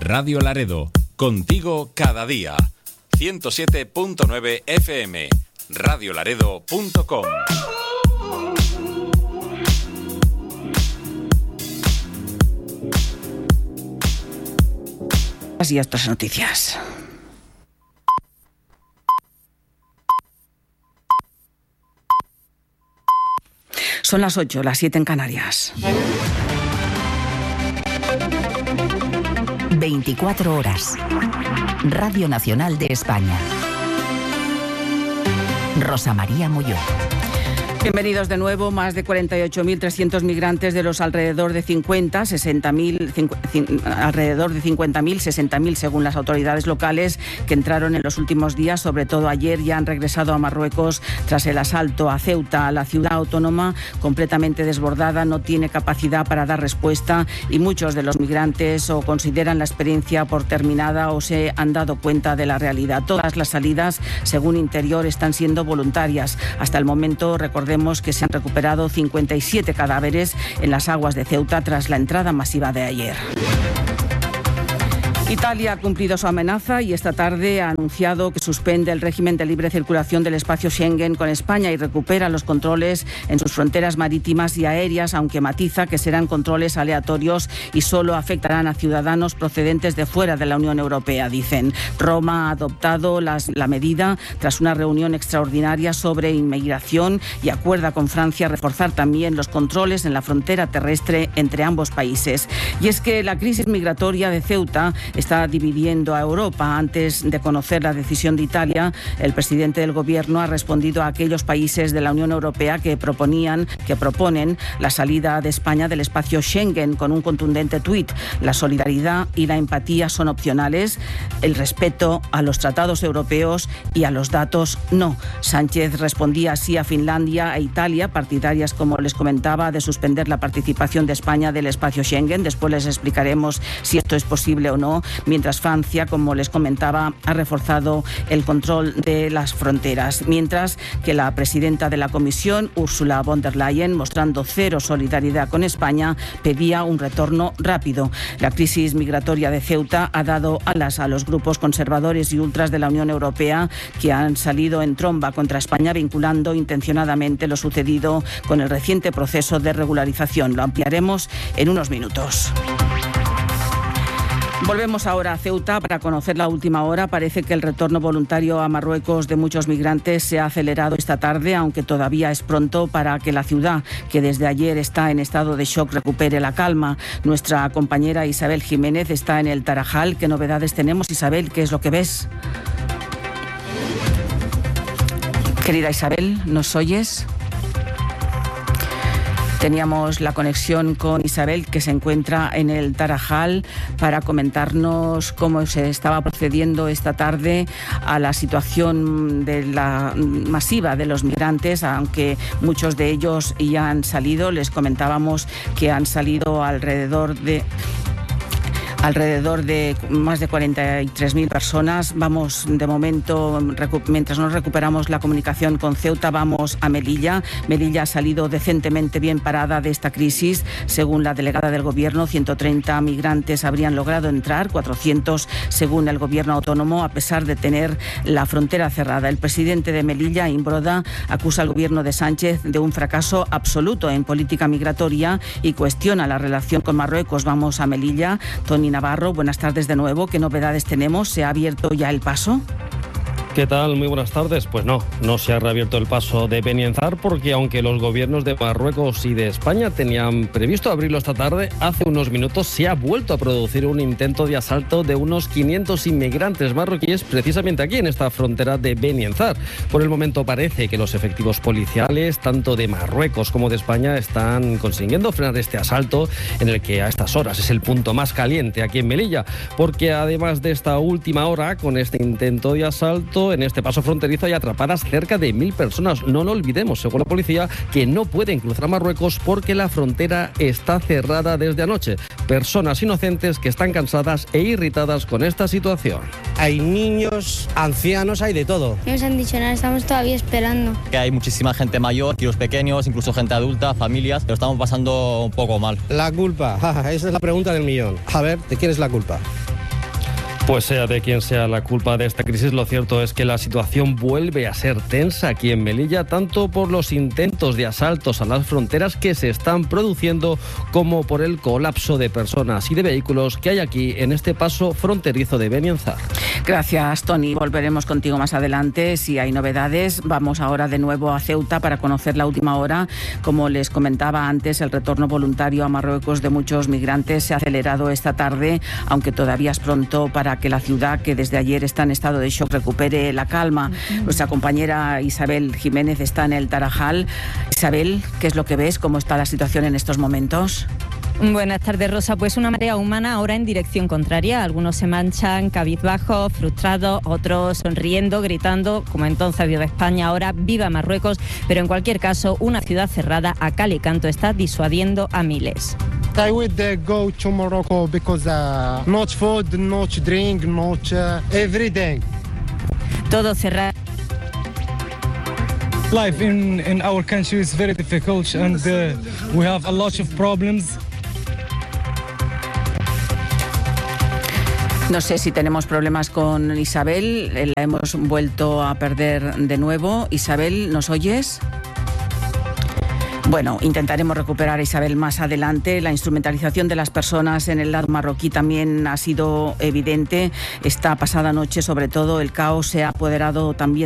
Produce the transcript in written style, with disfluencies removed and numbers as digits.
Radio Laredo, contigo cada día. 107.9 FM, radiolaredo.com. Y otras noticias. Son las 8, las 7 en Canarias. 24 horas. Radio Nacional de España. Rosa María Molló. Bienvenidos de nuevo. Más de 48.300 migrantes de los alrededor de 60.000 según las autoridades locales que entraron en los últimos días, sobre todo ayer, ya han regresado a Marruecos tras el asalto a Ceuta. La ciudad autónoma, completamente desbordada, no tiene capacidad para dar respuesta y muchos de los migrantes o consideran la experiencia por terminada o se han dado cuenta de la realidad. Todas las salidas, según Interior, están siendo voluntarias. Hasta el momento, recordemos que se han recuperado 57 cadáveres en las aguas de Ceuta tras la entrada masiva de ayer. Italia ha cumplido su amenaza y esta tarde ha anunciado que suspende el régimen de libre circulación del espacio Schengen con España y recupera los controles en sus fronteras marítimas y aéreas, aunque matiza que serán controles aleatorios y solo afectarán a ciudadanos procedentes de fuera de la Unión Europea, dicen. Roma ha adoptado la medida tras una reunión extraordinaria sobre inmigración y acuerda con Francia reforzar también los controles en la frontera terrestre entre ambos países. Y es que la crisis migratoria de Ceuta está dividiendo a Europa. Antes de conocer la decisión de Italia, el presidente del Gobierno ha respondido a aquellos países de la Unión Europea que proponen la salida de España del espacio Schengen con un contundente tuit. La solidaridad y la empatía son opcionales, el respeto a los tratados europeos y a los datos no. Sánchez respondía así a Finlandia e Italia, partidarias, como les comentaba, de suspender la participación de España del espacio Schengen. Después les explicaremos si esto es posible o no. Mientras Francia, como les comentaba, ha reforzado el control de las fronteras. Mientras que la presidenta de la Comisión, Ursula von der Leyen, mostrando cero solidaridad con España, pedía un retorno rápido. La crisis migratoria de Ceuta ha dado alas a los grupos conservadores y ultras de la Unión Europea que han salido en tromba contra España, vinculando intencionadamente lo sucedido con el reciente proceso de regularización. Lo ampliaremos en unos minutos. Volvemos ahora a Ceuta para conocer la última hora. Parece que el retorno voluntario a Marruecos de muchos migrantes se ha acelerado esta tarde, aunque todavía es pronto para que la ciudad, que desde ayer está en estado de shock, recupere la calma. Nuestra compañera Isabel Jiménez está en el Tarajal. ¿Qué novedades tenemos, Isabel? ¿Qué es lo que ves? Querida Isabel, ¿nos oyes? Teníamos la conexión con Isabel, que se encuentra en el Tarajal, para comentarnos cómo se estaba procediendo esta tarde a la situación de la masiva de los migrantes, aunque muchos de ellos ya han salido. Les comentábamos que han salido alrededor de más de 43.000 personas. Vamos, de momento, mientras nos recuperamos la comunicación con Ceuta, vamos a Melilla. Melilla ha salido decentemente bien parada de esta crisis. Según la delegada del Gobierno, 130 migrantes habrían logrado entrar, 400 según el Gobierno autónomo, a pesar de tener la frontera cerrada. El presidente de Melilla, Imbroda, acusa al Gobierno de Sánchez de un fracaso absoluto en política migratoria y cuestiona la relación con Marruecos. Vamos a Melilla. Tony Navarro, buenas tardes de nuevo. ¿Qué novedades tenemos? ¿Se ha abierto ya el paso? ¿Qué tal? Muy buenas tardes. Pues no se ha reabierto el paso de Benienzar, porque aunque los gobiernos de Marruecos y de España tenían previsto abrirlo esta tarde, hace unos minutos se ha vuelto a producir un intento de asalto de unos 500 inmigrantes marroquíes precisamente aquí en esta frontera de Benienzar. Por el momento parece que los efectivos policiales, tanto de Marruecos como de España, están consiguiendo frenar este asalto, en el que a estas horas es el punto más caliente aquí en Melilla, porque además de esta última hora, con este intento de asalto, en este paso fronterizo hay atrapadas cerca de 1.000 personas. No lo olvidemos, según la policía, que no pueden cruzar a Marruecos porque la frontera está cerrada desde anoche. Personas inocentes que están cansadas e irritadas con esta situación. Hay niños, ancianos, hay de todo. No nos han dicho nada, estamos todavía esperando. Que hay muchísima gente mayor, tíos pequeños, incluso gente adulta, familias, que lo estamos pasando un poco mal. La culpa, esa es la pregunta del millón. A ver, ¿de quién es la culpa? Pues sea de quien sea la culpa de esta crisis, lo cierto es que la situación vuelve a ser tensa aquí en Melilla, tanto por los intentos de asaltos a las fronteras que se están produciendo como por el colapso de personas y de vehículos que hay aquí en este paso fronterizo de Benienzar. Gracias, Tony. Volveremos contigo más adelante si hay novedades. Vamos ahora de nuevo a Ceuta para conocer la última hora. Como les comentaba antes, el retorno voluntario a Marruecos de muchos migrantes se ha acelerado esta tarde, aunque todavía es pronto para que la ciudad, que desde ayer está en estado de shock, recupere la calma. Nuestra compañera Isabel Jiménez está en el Tarajal. Isabel, ¿qué es lo que ves? ¿Cómo está la situación en estos momentos? Buenas tardes, Rosa. Pues una marea humana ahora en dirección contraria. Algunos se manchan cabizbajos, frustrados, otros sonriendo, gritando, como entonces viva España, ahora viva Marruecos. Pero en cualquier caso, una ciudad cerrada a cal y canto está disuadiendo a miles. I would go to Morocco because not food, not drink, not everything. Todo cerrado. Life in our country is very difficult and we have a lot of problems. No sé si tenemos problemas con Isabel, la hemos vuelto a perder de nuevo. Isabel, ¿nos oyes? Bueno, intentaremos recuperar a Isabel más adelante. La instrumentalización de las personas en el lado marroquí también ha sido evidente. Esta pasada noche, sobre todo, el caos se ha apoderado también